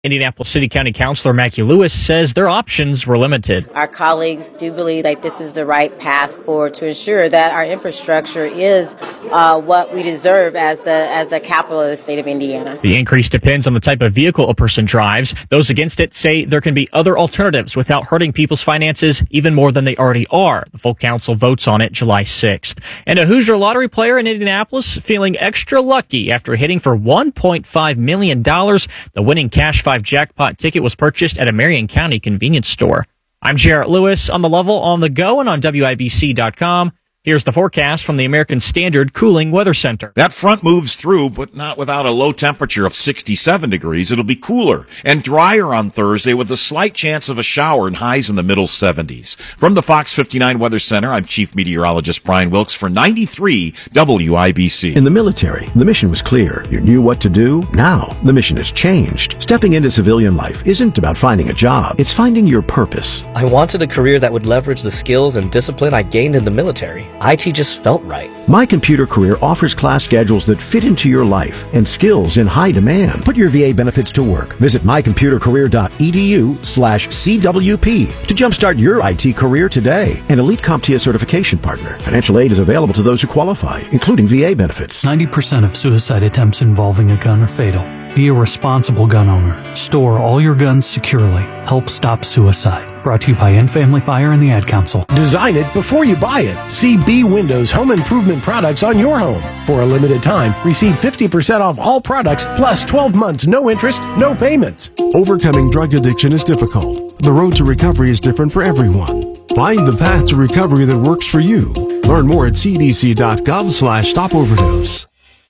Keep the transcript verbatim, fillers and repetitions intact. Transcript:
Indianapolis City County Councilor Mackie Lewis says their options were limited. Our colleagues do believe that this is the right path forward to ensure that our infrastructure is uh, what we deserve as the as the capital of the state of Indiana. The increase depends on the type of vehicle a person drives. Those against it say there can be other alternatives without hurting people's finances even more than they already are. The full council votes on it July sixth. And a Hoosier lottery player in Indianapolis feeling extra lucky after hitting for one point five million dollars. The winning Cash five jackpot ticket was purchased at a Marion County convenience store. I'm Jarrett Lewis on The Level, on the go, and on W I B C dot com. Here's the forecast from the American Standard Cooling Weather Center. That front moves through, but not without a low temperature of sixty-seven degrees. It'll be cooler and drier on Thursday with a slight chance of a shower and highs in the middle seventies. From the Fox fifty-nine Weather Center, I'm Chief Meteorologist Brian Wilkes for ninety-three W I B C. In the military, the mission was clear. You knew what to do. Now, the mission has changed. Stepping into civilian life isn't about finding a job. It's finding your purpose. I wanted a career that would leverage the skills and discipline I gained in the military. I T just felt right. My Computer Career offers class schedules that fit into your life and skills in high demand. Put your V A benefits to work. Visit my computer career dot e d u slash C W P to jumpstart your I T career today. An Elite CompTIA certification partner. Financial aid is available to those who qualify, including V A benefits. ninety percent of suicide attempts involving a gun are fatal. Be a responsible gun owner. Store all your guns securely. Help stop suicide. Brought to you by End Family Fire and the Ad Council. Design it before you buy it. See B Windows Home Improvement products on your home. For a limited time, receive fifty percent off all products plus twelve months, no interest, no payments. Overcoming drug addiction is difficult. The road to recovery is different for everyone. Find the path to recovery that works for you. Learn more at c d c dot gov slash stop overdose.